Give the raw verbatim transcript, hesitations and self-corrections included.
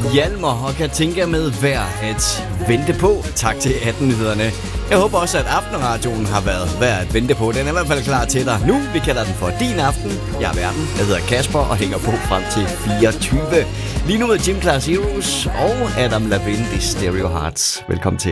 Hjalmar og Katinka med værd at vente på. Tak til atten-nyhederne. Jeg håber også, at Aftenradioen har været værd at vente på. Den er i hvert fald klar til dig nu. Vi kalder den for Din Aften. Jeg er verden. Jeg hedder Kasper og hænger på frem til fireogtyve. Lige nu med Gym Class Heroes og Adam Levine, The Stereo Hearts. Velkommen til.